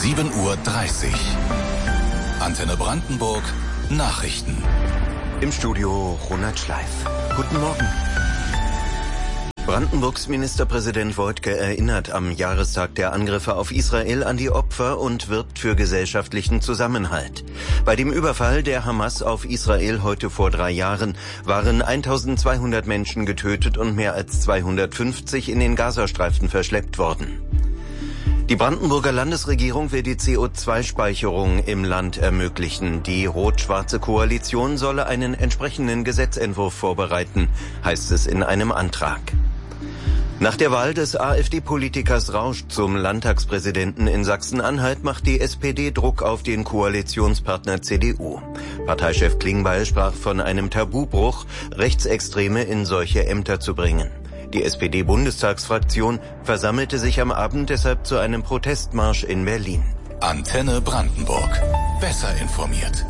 7:30 Uhr. Antenne Brandenburg Nachrichten. Im Studio Ronald Schleif. Guten Morgen. Brandenburgs Ministerpräsident Woidke erinnert am Jahrestag der Angriffe auf Israel an die Opfer und wirbt für gesellschaftlichen Zusammenhalt. Bei dem Überfall der Hamas auf Israel heute vor 3 Jahren waren 1200 Menschen getötet und mehr als 250 in den Gazastreifen verschleppt worden. Die Brandenburger Landesregierung will die CO2-Speicherung im Land ermöglichen. Die rot-schwarze Koalition solle einen entsprechenden Gesetzentwurf vorbereiten, heißt es in einem Antrag. Nach der Wahl des AfD-Politikers Rausch zum Landtagspräsidenten in Sachsen-Anhalt macht die SPD Druck auf den Koalitionspartner CDU. Parteichef Klingbeil sprach von einem Tabubruch, Rechtsextreme in solche Ämter zu bringen. Die SPD-Bundestagsfraktion versammelte sich am Abend deshalb zu einem Protestmarsch in Berlin. Antenne Brandenburg. Besser informiert.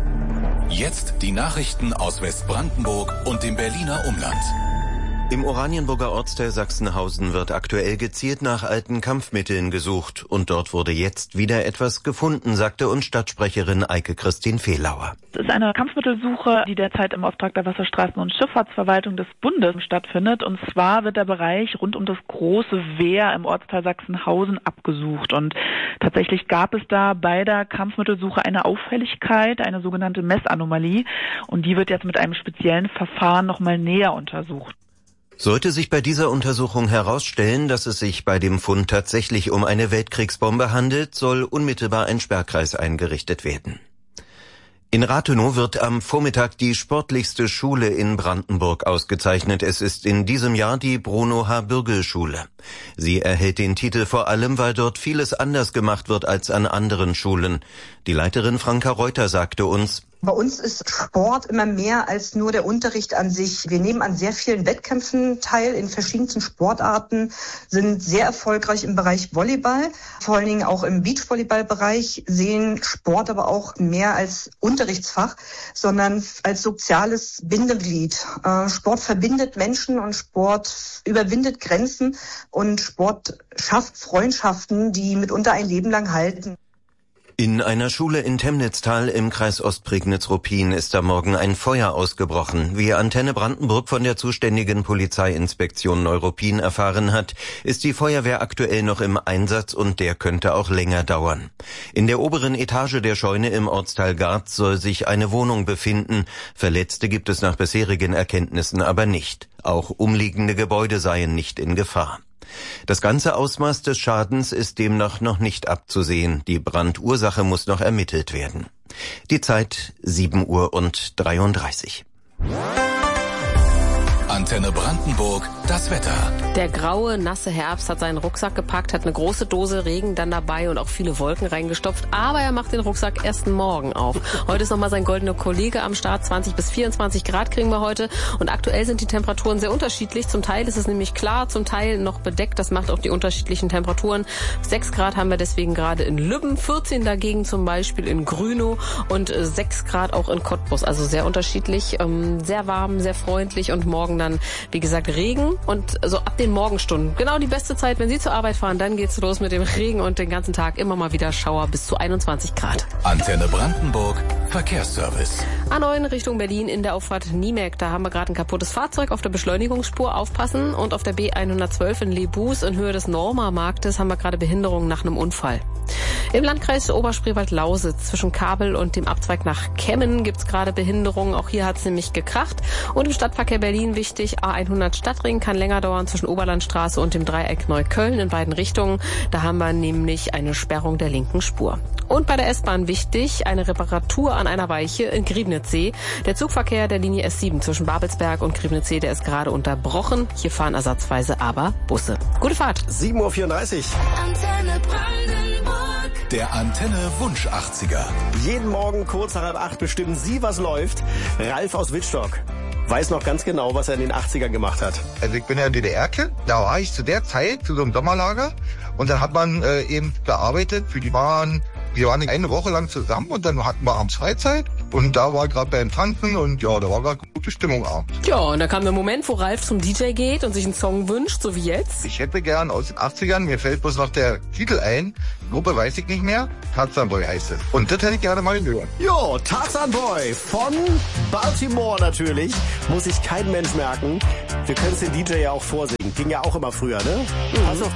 Jetzt die Nachrichten aus Westbrandenburg und dem Berliner Umland. Im Oranienburger Ortsteil Sachsenhausen wird aktuell gezielt nach alten Kampfmitteln gesucht. Und dort wurde jetzt wieder etwas gefunden, sagte uns Stadtsprecherin Eike-Christine Fehlauer. Es ist eine Kampfmittelsuche, die derzeit im Auftrag der Wasserstraßen- und Schifffahrtsverwaltung des Bundes stattfindet. Und zwar wird der Bereich rund um das große Wehr im Ortsteil Sachsenhausen abgesucht. Und tatsächlich gab es da bei der Kampfmittelsuche eine Auffälligkeit, eine sogenannte Messanomalie. Und die wird jetzt mit einem speziellen Verfahren nochmal näher untersucht. Sollte sich bei dieser Untersuchung herausstellen, dass es sich bei dem Fund tatsächlich um eine Weltkriegsbombe handelt, soll unmittelbar ein Sperrkreis eingerichtet werden. In Rathenow wird am Vormittag die sportlichste Schule in Brandenburg ausgezeichnet. Es ist in diesem Jahr die Bruno-H-Bürgel-Schule. Sie erhält den Titel vor allem, weil dort vieles anders gemacht wird als an anderen Schulen. Die Leiterin Franka Reuter sagte uns: Bei uns ist Sport immer mehr als nur der Unterricht an sich. Wir nehmen an sehr vielen Wettkämpfen teil, in verschiedensten Sportarten, sind sehr erfolgreich im Bereich Volleyball, vor allen Dingen auch im Beachvolleyball-Bereich, sehen Sport aber auch mehr als Unterrichtsfach, sondern als soziales Bindeglied. Sport verbindet Menschen und Sport überwindet Grenzen und Sport schafft Freundschaften, die mitunter ein Leben lang halten. In einer Schule in Temnitztal im Kreis Ostprignitz-Ruppin ist am Morgen ein Feuer ausgebrochen. Wie Antenne Brandenburg von der zuständigen Polizeiinspektion Neuruppin erfahren hat, ist die Feuerwehr aktuell noch im Einsatz und der könnte auch länger dauern. In der oberen Etage der Scheune im Ortsteil Garz soll sich eine Wohnung befinden. Verletzte gibt es nach bisherigen Erkenntnissen aber nicht. Auch umliegende Gebäude seien nicht in Gefahr. Das ganze Ausmaß des Schadens ist demnach noch nicht abzusehen. Die Brandursache muss noch ermittelt werden. Die Zeit 7:33 Uhr. Antenne Brandenburg, das Wetter. Der graue, nasse Herbst hat seinen Rucksack gepackt, hat eine große Dose Regen dann dabei und auch viele Wolken reingestopft. Aber er macht den Rucksack erst morgen auf. Heute ist nochmal sein goldener Kollege am Start. 20 bis 24 Grad kriegen wir heute. Und aktuell sind die Temperaturen sehr unterschiedlich. Zum Teil ist es nämlich klar, zum Teil noch bedeckt. Das macht auch die unterschiedlichen Temperaturen. 6 Grad haben wir deswegen gerade in Lübben, 14 dagegen zum Beispiel in Grünow und 6 Grad auch in Cottbus. Also sehr unterschiedlich, sehr warm, sehr freundlich und morgen dann, wie gesagt, Regen und so ab den Morgenstunden. Genau die beste Zeit, wenn Sie zur Arbeit fahren, dann geht's los mit dem Regen und den ganzen Tag immer mal wieder Schauer bis zu 21 Grad. Antenne Brandenburg, Verkehrsservice. A9 Richtung Berlin in der Auffahrt Niemek. Da haben wir gerade ein kaputtes Fahrzeug auf der Beschleunigungsspur. Aufpassen. Und auf der B112 in Lebus in Höhe des Norma-Marktes haben wir gerade Behinderungen nach einem Unfall. Im Landkreis Oberspreewald-Lausitz zwischen Kabel und dem Abzweig nach Kemmen gibt's gerade Behinderungen. Auch hier hat's nämlich gekracht. Und im Stadtverkehr Berlin wichtig, A100 Stadtring kann länger dauern zwischen Oberlandstraße und dem Dreieck Neukölln in beiden Richtungen. Da haben wir nämlich eine Sperrung der linken Spur. Und bei der S-Bahn wichtig, eine Reparatur an einer Weiche in Griebnitzsee. Der Zugverkehr der Linie S7 zwischen Babelsberg und Griebnitzsee, der ist gerade unterbrochen. Hier fahren ersatzweise aber Busse. Gute Fahrt. 7:34 Uhr. Antenne Brandenburg. Der Antenne Wunsch 80er. Jeden Morgen kurz nach 7:30 bestimmen Sie, was läuft. Ralf aus Wittstock weiß noch ganz genau, was er in den 80ern gemacht hat. Also ich bin ja DDR-Kind, da war ich zu der Zeit zu so einem Sommerlager und dann hat man eben gearbeitet für die Bahn. Wir waren eine Woche lang zusammen und dann hatten wir abends Freizeit Und da war gerade beim Tanzen und ja, da war gerade gute Stimmung abends. Ja, und da kam der Moment, wo Ralf zum DJ geht und sich einen Song wünscht, so wie jetzt. Ich hätte gern aus den 80ern, mir fällt bloß noch der Titel ein, Gruppe weiß ich nicht mehr, Tarzan Boy heißt es. Und das hätte ich gerne mal hören. Jo, Tarzan Boy von Baltimore natürlich. Muss sich kein Mensch merken. Wir können es den DJ ja auch vorsingen. Ging ja auch immer früher, ne? Pass auf